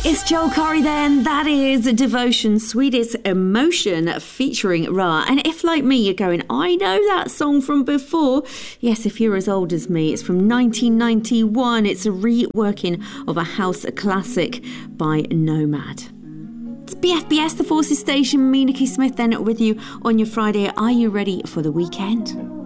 It's Joel Corry then. That is Devotion, Sweetest Emotion featuring Ra. And if, like me, you're going, I know that song from before. Yes, if you're as old as me, it's from 1991. It's a reworking of a house classic by Nomad. It's BFBS, the Forces Station. Me, Nikki Smith, then with you on your Friday. Are you ready for the weekend?